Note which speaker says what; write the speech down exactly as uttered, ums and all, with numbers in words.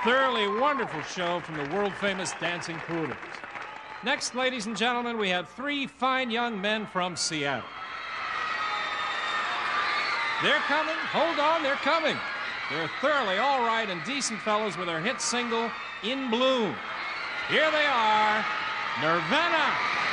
Speaker 1: thoroughly wonderful show from the world-famous Dancing Poodles. Next, ladies and gentlemen, we have three fine young men from Seattle. They're coming. Hold on, they're coming. They're thoroughly all right and decent fellows with their hit single, In Bloom. Here they are, Nirvana.